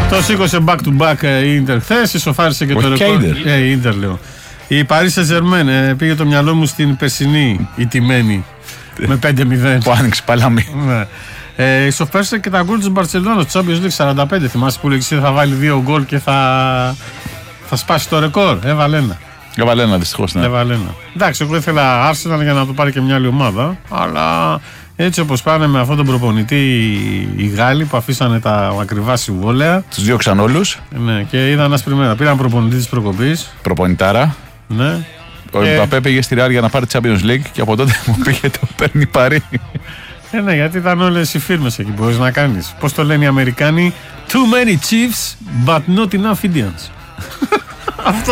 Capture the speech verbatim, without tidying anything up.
Το σήκωσε back to back η Ίντερ χθες, ισοφάρισε και το ρεκόρ. Ε, η Ίντερ λέω. Η Paris Saint-Germain ε, πήγε το μυαλό μου στην περσινή, η τιμένη, με πέντε μηδέν. Που άνοιξε παλάμη. Ναι. Ε, ισοφάρισε και τα γκολ της Μπαρτσελόνας, του Champions League σαράντα πέντε. Θυμάσαι που λέγεις θα βάλει δύο γκολ και θα, θα σπάσει το ρεκόρ. Έβαλε ένα. Έβαλε ένα δυστυχώς. Ναι. Έβαλε ένα. Εντάξει, εγώ ήθελα Arsenal για να το πάρει και μια άλλη ομάδα, αλλά έτσι όπως πάνε με αυτόν τον προπονητή οι Γάλλοι που αφήσανε τα ακριβά συμβόλαια. Τους διώξαν όλους. Ναι, και είδαν ασπριμένα. Πήραν προπονητή της προκοπής. Προπονητάρα. Ναι. Ο και... Μπαπέ πήγε στη Real για να πάρει Champions League και από τότε μου πήγε το παίρνει Παρί. Ε, ναι, γιατί ήταν όλες οι φίρμες εκεί που μπορείς να κάνεις. Πώς το λένε οι Αμερικάνοι, too many chiefs but not enough Indians. Αυτό